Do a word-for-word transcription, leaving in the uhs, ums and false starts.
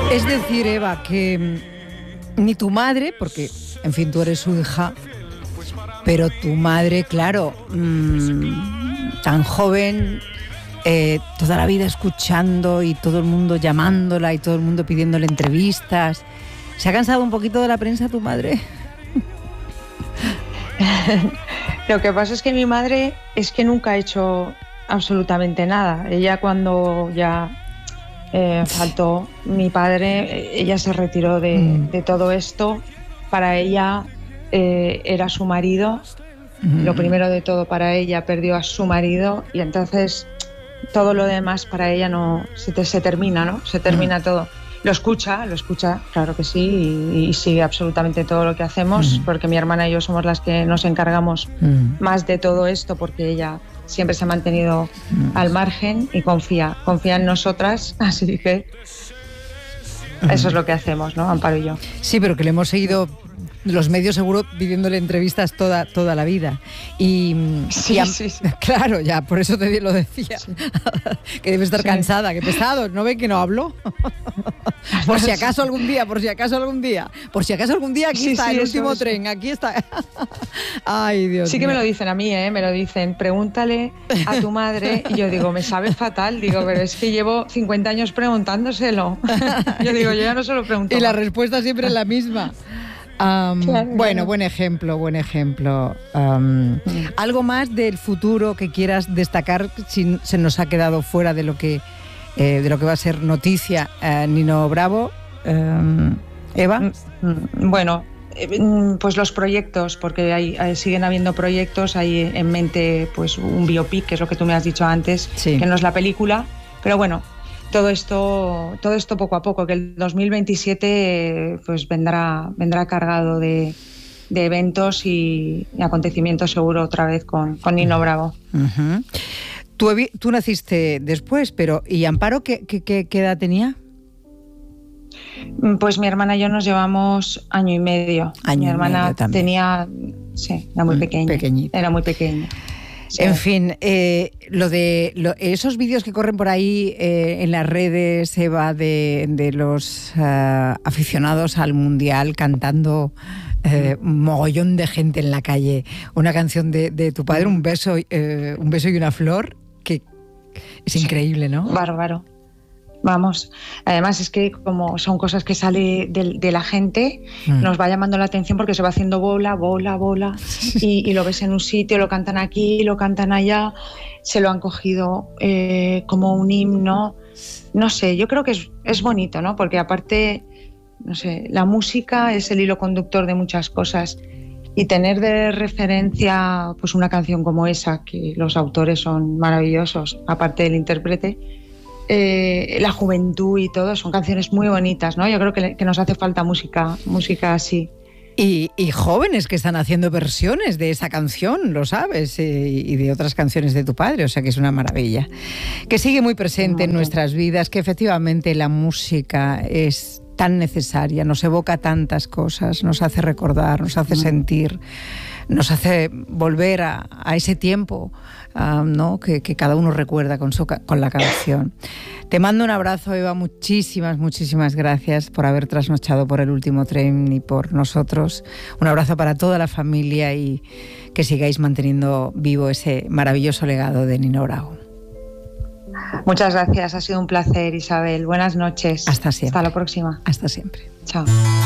Es decir, Eva, que ni tu madre, porque, en fin, tú eres su hija, pero tu madre, claro, mmm, tan joven, eh, toda la vida escuchando y todo el mundo llamándola y todo el mundo pidiéndole entrevistas. ¿Se ha cansado un poquito de la prensa tu madre? Lo que pasa es que mi madre es que nunca ha hecho absolutamente nada. Ella cuando ya eh, faltó mi padre, ella se retiró de, mm. de todo esto. Para ella eh, era su marido. Mm. Lo primero de todo para ella, perdió a su marido y entonces todo lo demás para ella no se, te, se termina, ¿no? Se termina mm. todo. Lo escucha, lo escucha, claro que sí, y, y sigue absolutamente todo lo que hacemos, mm. porque mi hermana y yo somos las que nos encargamos mm. más de todo esto, porque ella siempre se ha mantenido mm. al margen y confía, confía en nosotras, así que mm. eso es lo que hacemos, ¿no, Amparo y yo? Sí, pero que le hemos seguido los medios seguro pidiéndole entrevistas toda, toda la vida. Y, sí, y a, sí, sí. Claro, ya, por eso te lo decía. Sí. Que debe estar sí. cansada, que pesado. ¿No ve que no hablo? Por si acaso algún día, por si acaso algún día. Por si acaso algún día, aquí sí, está sí, el eso, último eso. tren, aquí está. Ay, Dios Sí mío. que me lo dicen a mí, ¿eh? Me lo dicen. Pregúntale a tu madre. Y yo digo, me sabe fatal. Digo, pero es que llevo cincuenta años preguntándoselo. Yo digo, yo ya no se lo pregunto. Y la respuesta siempre es la misma. Um, claro, bueno, claro. buen ejemplo, buen ejemplo. Um, mm. ¿Algo más del futuro que quieras destacar si se nos ha quedado fuera de lo que, eh, de lo que va a ser noticia eh, Nino Bravo? Um, ¿Eva? Bueno, pues los proyectos, porque hay, hay, siguen habiendo proyectos, hay en mente pues un biopic, que es lo que tú me has dicho antes, sí. que no es la película, pero bueno, todo esto, todo esto poco a poco, que el dos mil veintisiete pues vendrá, vendrá cargado de, de eventos y, y acontecimientos seguro otra vez con, con Nino Bravo. Uh-huh. Tú, tú naciste después, pero ¿y Amparo qué, qué, qué, qué edad tenía? Pues mi hermana y yo nos llevamos año y medio. Año mi hermana y medio tenía, sí, era muy pequeña. Pequeñita. Era muy pequeña. Sí. En fin, eh, lo de lo, esos vídeos que corren por ahí eh, en las redes, Eva, de, de los uh, aficionados al Mundial cantando eh, un mogollón de gente en la calle, una canción de, de tu padre, un beso, eh, un beso y una flor, que es increíble, ¿no? Bárbaro. Vamos, además es que como son cosas que sale de, de la gente, mm. nos va llamando la atención porque se va haciendo bola, bola, bola y, y lo ves en un sitio, lo cantan aquí, lo cantan allá, se lo han cogido eh, como un himno, no sé, yo creo que es, es bonito, ¿no? Porque aparte, no sé, la música es el hilo conductor de muchas cosas y tener de referencia pues una canción como esa, que los autores son maravillosos, aparte del intérprete, Eh, la juventud y todo, son canciones muy bonitas, ¿no? Yo creo que, que nos hace falta música, música así. Y, y jóvenes que están haciendo versiones de esa canción, lo sabes, y, y de otras canciones de tu padre, o sea que es una maravilla. Que sigue muy presente en nuestras vidas, que efectivamente la música es tan necesaria, nos evoca tantas cosas, nos hace recordar, nos hace sentir, nos hace volver a, a ese tiempo, uh, ¿no? que, que cada uno recuerda con, su, con la canción. Te mando un abrazo, Eva, muchísimas, muchísimas gracias por haber trasnochado por el último tren y por nosotros. Un abrazo para toda la familia y que sigáis manteniendo vivo ese maravilloso legado de Nino Bravo. Muchas gracias, ha sido un placer, Isabel. Buenas noches. Hasta siempre. Hasta la próxima. Hasta siempre. Chao.